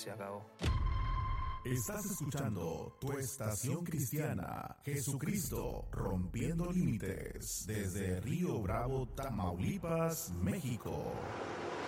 se acabó. Estás escuchando Tu Estación Cristiana, Jesucristo Rompiendo Límites, desde Río Bravo, Tamaulipas, México.